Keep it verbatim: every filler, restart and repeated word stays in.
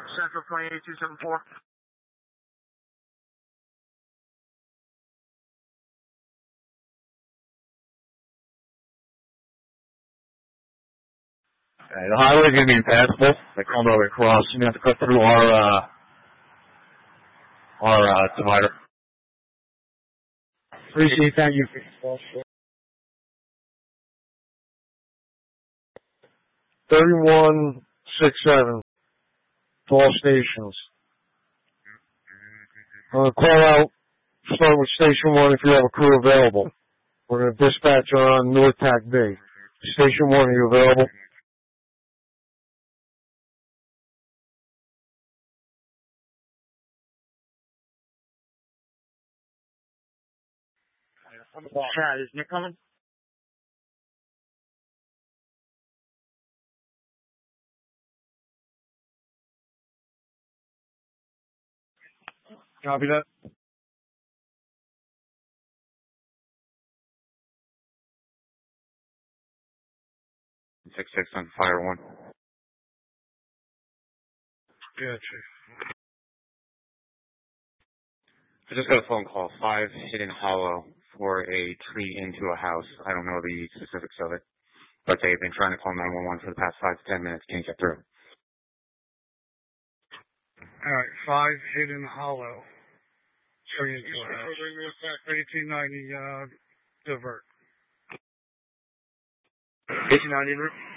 Central twenty-eight two seven four. Okay, the highway is going to be impassable. They called all the way across. You're going to have to cut through our, uh, our, uh, divider. Appreciate that. You. thirty-one sixty-seven. Fall stations. I'm going to call out, start with station one if you have a crew available. We're going to dispatch on North Pack B. Station one, are you available? Chad, is Nick coming? Copy that. Six six on fire one. Yeah, Chief. I just got a phone call. Five Hidden Hollow for a tree into a house. I don't know the specifics of it, but they've been trying to call nine one one for the past five to ten minutes. Can't get through. All right, five Hidden Hollow. Tree into a house. eighteen ninety, uh, divert. eighteen ninety,